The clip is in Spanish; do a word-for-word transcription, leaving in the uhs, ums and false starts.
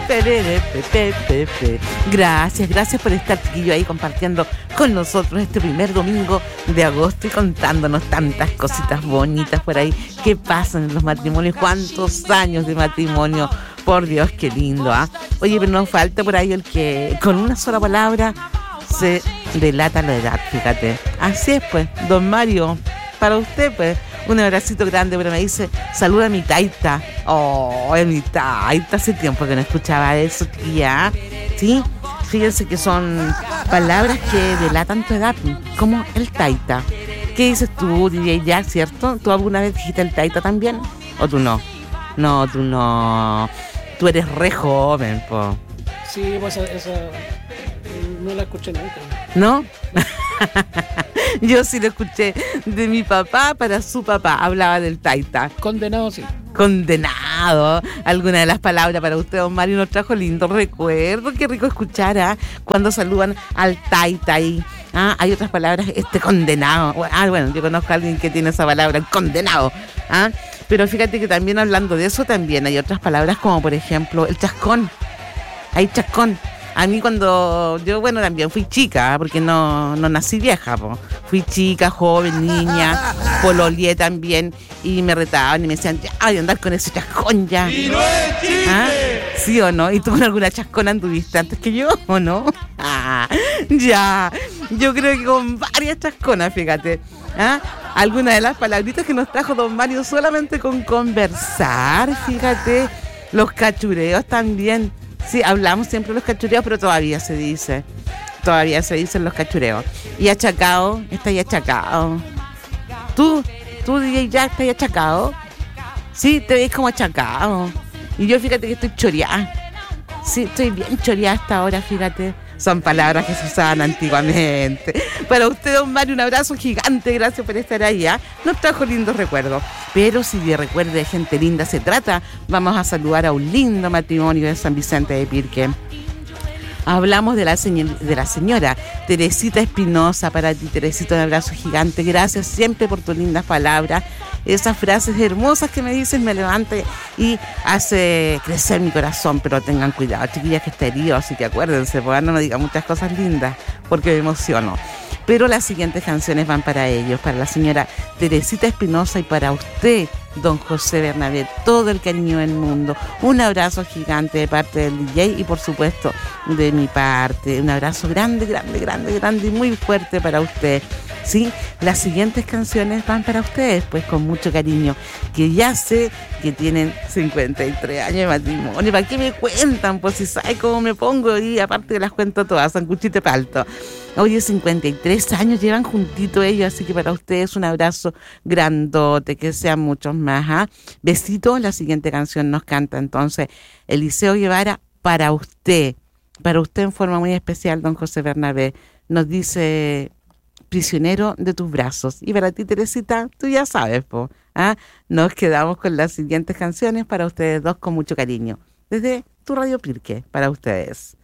Perere, pe, pe, pe, pe. Gracias, gracias por estar, chiquillo, ahí compartiendo con nosotros este primer domingo de agosto y contándonos tantas cositas bonitas por ahí que pasan en los matrimonios. ¿Cuántos años de matrimonio? Por Dios, qué lindo, ¿ah? ¿eh? Oye, pero nos falta por ahí el que con una sola palabra se delata la edad, fíjate. Así es, pues, don Mario, para usted, pues, un abracito grande, pero me dice, saluda a mi taita. Oh, a mi taita, hace tiempo que no escuchaba eso, tía. ¿Sí? Fíjense que son palabras que delatan tu edad, como el taita. ¿Qué dices tú, D J Jack, cierto? ¿Tú alguna vez dijiste el taita también? ¿O tú no? No, tú no. Tú eres re joven, po. Sí, pues esa, esa no la escuché nunca. ¿No? Yo sí lo escuché de mi papá para su papá. Hablaba del taita. Condenado, sí. Condenado. Alguna de las palabras para usted, don Mario, nos trajo lindo recuerdo. Qué rico escuchar, ¿ah? Cuando saludan al taita ahí. ¿Ah? Hay otras palabras, este condenado. Ah, bueno, yo conozco a alguien que tiene esa palabra, el condenado. ¿Ah? Pero fíjate que también hablando de eso, también hay otras palabras como, por ejemplo, el chascón. Hay chascón. A mí cuando, yo bueno también fui chica, porque no, no nací vieja, po. Fui chica, joven, niña, pololeé también, y me retaban y me decían, ya, voy a andar con ese chascón ya. ¡Y no es chiste! ¿Ah? ¿Sí o no? ¿Y tú con alguna chascona anduviste antes que yo o no? Ah, ya, yo creo que con varias chasconas, fíjate. ¿Ah? Algunas de las palabritas que nos trajo don Mario solamente con conversar, fíjate. Los cachureos también. Sí, hablamos siempre de los cachureos, pero todavía se dice. Todavía se dicen los cachureos. Y achacado, está ahí achacado. Tú, tú D J Jack, estás ahí achacado. Sí, te ves como achacado. Y yo fíjate que estoy choreada. Sí, estoy bien choreada hasta ahora, fíjate. Son palabras que se usaban antiguamente. Para usted, don Mario, un abrazo gigante. Gracias por estar allá. Nos trajo lindos recuerdos. Pero si de recuerdo de gente linda se trata, vamos a saludar a un lindo matrimonio de San Vicente de Pirque. Hablamos de la, señor, de la señora Teresita Espinosa. Para ti, Teresita, un abrazo gigante. Gracias siempre por tus lindas palabras. Esas frases hermosas que me dices me levantan y hace crecer mi corazón. Pero tengan cuidado, chiquillas, que está herido, así que acuérdense, pues no me digan muchas cosas lindas porque me emociono. Pero las siguientes canciones van para ellos, para la señora Teresita Espinosa y para usted, don José Bernabé, todo el cariño del mundo. Un abrazo gigante de parte del D J y por supuesto de mi parte. Un abrazo grande, grande, grande, grande y muy fuerte para usted. Sí, las siguientes canciones van para ustedes, pues con mucho cariño, que ya sé que tienen cincuenta y tres años de matrimonio. ¿Para qué me cuentan? Pues si sabe cómo me pongo y aparte que las cuento todas, sancuchito palto. Oye, cincuenta y tres años llevan juntito ellos, así que para ustedes un abrazo grandote, que sean muchos más. ¿eh? Besitos, la siguiente canción nos canta entonces Eliseo Guevara, para usted, para usted en forma muy especial, don José Bernabé. Nos dice, prisionero de tus brazos. Y para ti, Teresita, tú ya sabes, po, ¿ah? Nos quedamos con las siguientes canciones para ustedes dos con mucho cariño. Desde tu Radio Pirque, para ustedes.